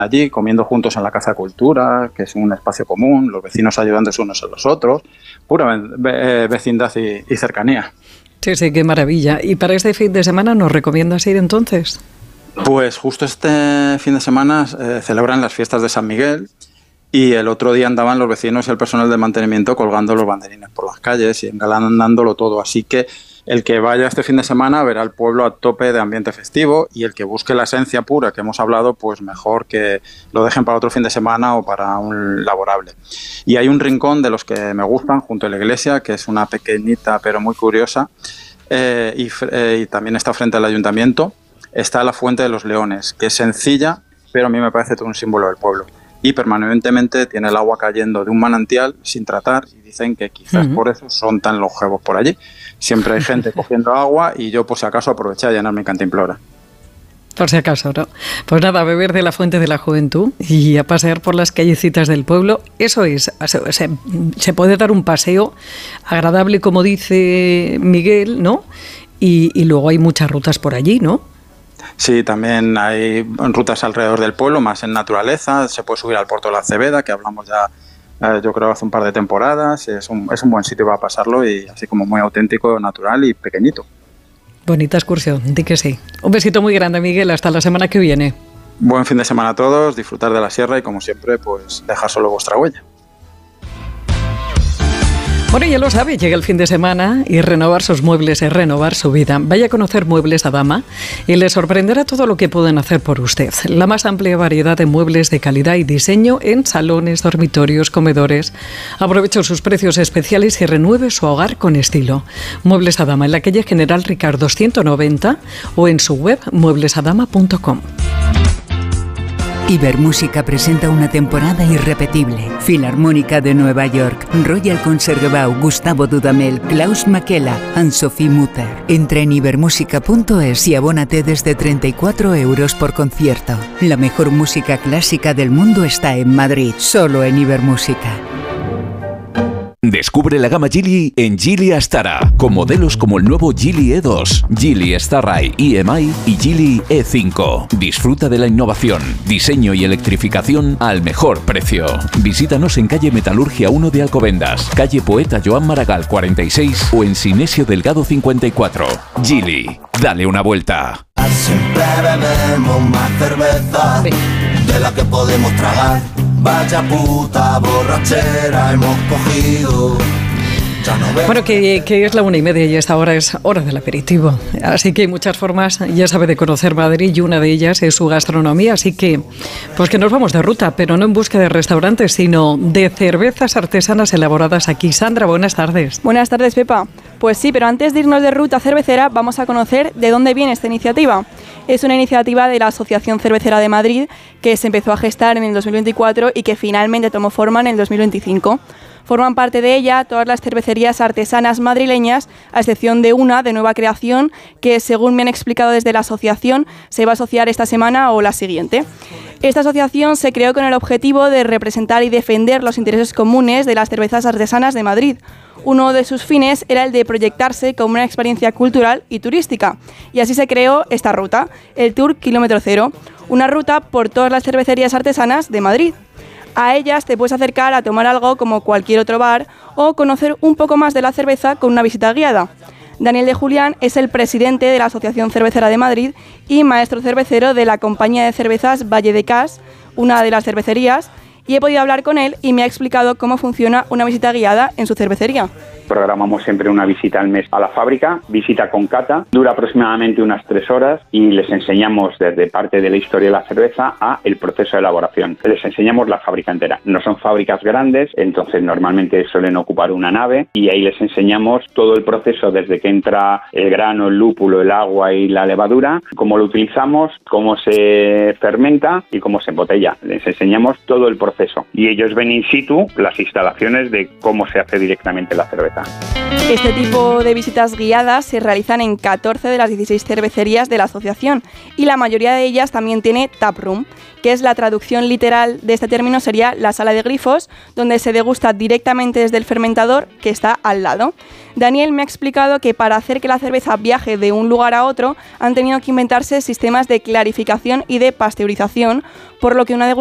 allí, comiendo juntos en la Casa de Cultura, que es un espacio común, los vecinos ayudándose unos a los otros, pura vecindad y cercanía. Sí, sí, qué maravilla. ¿Y para este fin de semana nos recomiendas ir entonces? Pues justo este fin de semana celebran las fiestas de San Miguel y el otro día andaban los vecinos y el personal de mantenimiento colgando los banderines por las calles y engalanándolo todo. Así que el que vaya este fin de semana verá el pueblo a tope de ambiente festivo, y el que busque la esencia pura que hemos hablado, pues mejor que lo dejen para otro fin de semana o para un laborable. Y hay un rincón de los que me gustan junto a la iglesia, que es una pequeñita pero muy curiosa, y también está frente al ayuntamiento. Está la Fuente de los Leones, que es sencilla, pero a mí me parece todo un símbolo del pueblo. Y permanentemente tiene el agua cayendo de un manantial sin tratar, y dicen que quizás por eso son tan longevos por allí. Siempre hay gente cogiendo agua y yo, por si acaso, aproveché a llenar mi cantimplora. Por si acaso, ¿no? Pues nada, a beber de la fuente de la juventud y a pasear por las callecitas del pueblo. Eso es, se puede dar un paseo agradable, como dice Miguel, ¿no? Y luego hay muchas rutas por allí, ¿no? Sí, también hay rutas alrededor del pueblo, más en naturaleza. Se puede subir al Puerto de la Cebeda, que hablamos ya, yo creo, hace un par de temporadas. Es un buen sitio para pasarlo, y así como muy auténtico, natural y pequeñito. Bonita excursión, di que sí. Un besito muy grande, Miguel. Hasta la semana que viene. Buen fin de semana a todos, disfrutar de la sierra y, como siempre, pues dejar solo vuestra huella. Bueno, ya lo sabe, llega el fin de semana y renovar sus muebles es renovar su vida. Vaya a conocer Muebles Adama y le sorprenderá todo lo que pueden hacer por usted. La más amplia variedad de muebles de calidad y diseño en salones, dormitorios, comedores. Aproveche sus precios especiales y renueve su hogar con estilo. Muebles Adama en la calle General Ricardo 190 o en su web mueblesadama.com. Ibermúsica presenta una temporada irrepetible. Filarmónica de Nueva York, Royal Concertgebouw, Gustavo Dudamel, Klaus Makela, Anne-Sophie Mutter. Entra en ibermusica.es y abónate desde 34 € por concierto. La mejor música clásica del mundo está en Madrid, solo en Ibermúsica. Descubre la gama Geely en Geely Astara, con modelos como el nuevo Geely E2, Geely Starray EMI y Geely E5. Disfruta de la innovación, diseño y electrificación al mejor precio. Visítanos en calle Metalurgia 1 de Alcobendas, calle Poeta Joan Maragall 46 o en Sinesio Delgado 54. Geely, dale una vuelta. Siempre bebemos más cerveza de la que podemos tragar. Vaya puta borrachera hemos cogido. Bueno, que es la 1:30 y esta hora es hora del aperitivo. Así que hay muchas formas, ya sabe, de conocer Madrid, y una de ellas es su gastronomía. Así que, pues que nos vamos de ruta, pero no en busca de restaurantes, sino de cervezas artesanas elaboradas aquí. Sandra, buenas tardes. Buenas tardes, Pepa. Pues sí, pero antes de irnos de ruta cervecera, vamos a conocer de dónde viene esta iniciativa. Es una iniciativa de la Asociación Cervecera de Madrid que se empezó a gestar en el 2024 y que finalmente tomó forma en el 2025. Forman parte de ella todas las cervecerías artesanas madrileñas, a excepción de una de nueva creación que, según me han explicado desde la asociación, se va a asociar esta semana o la siguiente. Esta asociación se creó con el objetivo de representar y defender los intereses comunes de las cervezas artesanas de Madrid. Uno de sus fines era el de proyectarse como una experiencia cultural y turística, y así se creó esta ruta, el Tour Kilómetro Cero, una ruta por todas las cervecerías artesanas de Madrid. A ellas te puedes acercar a tomar algo como cualquier otro bar o conocer un poco más de la cerveza con una visita guiada. Daniel de Julián es el presidente de la Asociación Cervecera de Madrid y maestro cervecero de la compañía de cervezas Valle de Cas, una de las cervecerías, y he podido hablar con él y me ha explicado cómo funciona una visita guiada en su cervecería. Programamos siempre una visita al mes a la fábrica, visita con cata, dura aproximadamente unas 3 horas y les enseñamos desde parte de la historia de la cerveza a el proceso de elaboración. Les enseñamos la fábrica entera. No son fábricas grandes, entonces normalmente suelen ocupar una nave y ahí les enseñamos todo el proceso desde que entra el grano, el lúpulo, el agua y la levadura, cómo lo utilizamos, cómo se fermenta y cómo se embotella. Les enseñamos todo el proceso y ellos ven in situ las instalaciones de cómo se hace directamente la cerveza. cerveza. Este tipo de visitas guiadas se realizan en 14 de las 16 cervecerías de la asociación y la mayoría de ellas también tiene taproom, que es la traducción literal de este término, sería la sala de grifos, donde se degusta directamente desde el fermentador que está al lado. Daniel me ha explicado que para hacer que la cerveza viaje de un lugar a otro han tenido que inventarse sistemas de clarificación y de pasteurización, por lo que una